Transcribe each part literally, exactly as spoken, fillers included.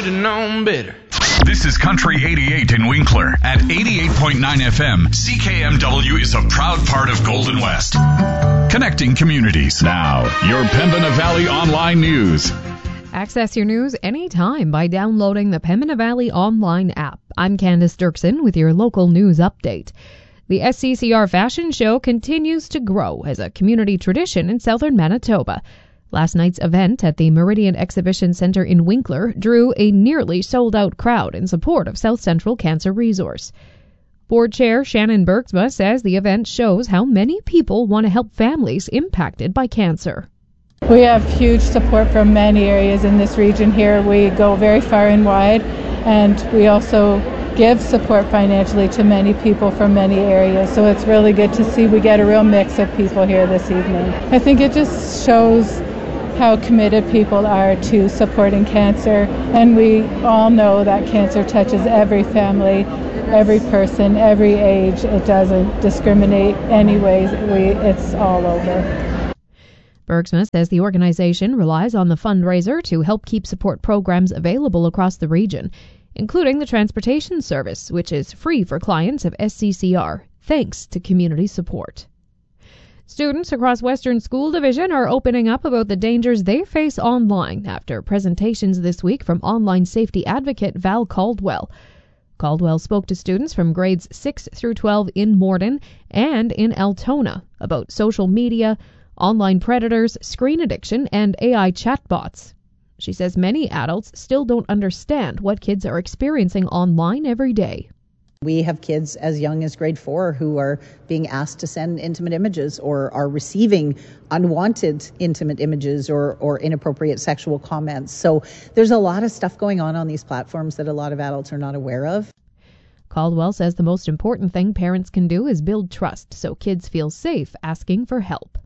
should have known better. This is Country eighty-eight in Winkler at eighty-eight point nine F M. C K M W is a proud part of Golden West. Connecting communities. Now, your Pembina Valley Online News. Access your news anytime by downloading the Pembina Valley Online app. I'm Candace Dirksen with your local news update. The S C C R Fashion Show continues to grow as a community tradition in southern Manitoba. Last night's event at the Meridian Exhibition Centre in Winkler drew a nearly sold-out crowd in support of South Central Cancer Resource. Board Chair Shannon Bergsma says the event shows how many people want to help families impacted by cancer. We have huge support from many areas in this region here. We go very far and wide, and we also give support financially to many people from many areas. So it's really good to see we get a real mix of people here this evening. I think it just shows how committed people are to supporting cancer, and we all know that cancer touches every family, every person, every age. It doesn't discriminate anyways. We, it's all over. Bergsma says the organization relies on the fundraiser to help keep support programs available across the region, including the transportation service, which is free for clients of S C C R, thanks to community support. Students across Western School Division are opening up about the dangers they face online after presentations this week from online safety advocate Val Caldwell. Caldwell spoke to students from grades six through twelve in Morden and in Altona about social media, online predators, screen addiction, and A I chatbots. She says many adults still don't understand what kids are experiencing online every day. We have kids as young as grade four who are being asked to send intimate images or are receiving unwanted intimate images or, or inappropriate sexual comments. So there's a lot of stuff going on on these platforms that a lot of adults are not aware of. Caldwell says the most important thing parents can do is build trust so kids feel safe asking for help.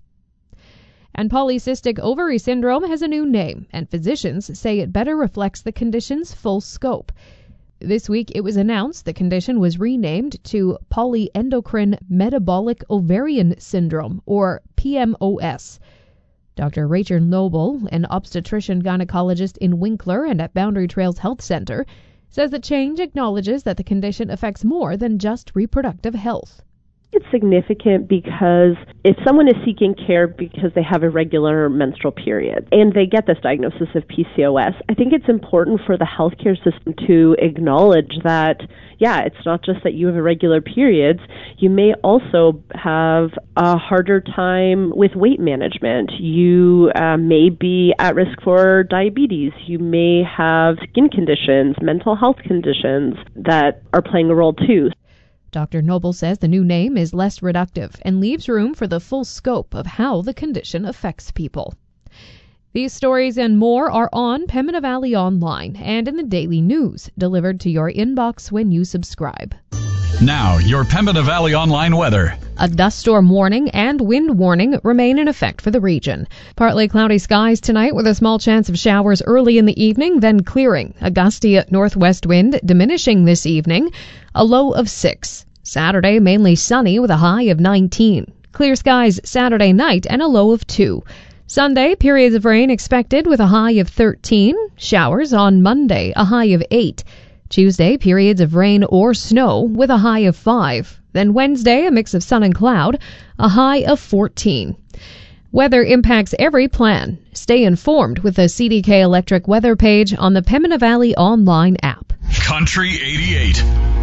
And polycystic ovary syndrome has a new name, and physicians say it better reflects the condition's full scope. This week, it was announced the condition was renamed to polyendocrine metabolic ovarian syndrome, or P M O S. Doctor Rachel Noble, an obstetrician gynecologist in Winkler and at Boundary Trails Health Centre, says the change acknowledges that the condition affects more than just reproductive health. It's significant because if someone is seeking care because they have irregular menstrual periods and they get this diagnosis of P C O S, I think it's important for the healthcare system to acknowledge that, yeah, it's not just that you have irregular periods. You may also have a harder time with weight management. You uh, may be at risk for diabetes. You may have skin conditions, mental health conditions that are playing a role too. Doctor Noble says the new name is less reductive and leaves room for the full scope of how the condition affects people. These stories and more are on Pembina Valley Online and in the daily news, delivered to your inbox when you subscribe. Now, your Pembina Valley Online weather. A dust storm warning and wind warning remain in effect for the region. Partly cloudy skies tonight with a small chance of showers early in the evening, then clearing. A gusty northwest wind diminishing this evening. A low of six. Saturday, mainly sunny with a high of nineteen. Clear skies Saturday night and a low of two. Sunday, periods of rain expected with a high of thirteen. Showers on Monday, a high of eight. Tuesday, periods of rain or snow with a high of five. Then Wednesday, a mix of sun and cloud, a high of fourteen. Weather impacts every plan. Stay informed with the C D K Electric weather page on the Pembina Valley Online app. Country eighty-eight.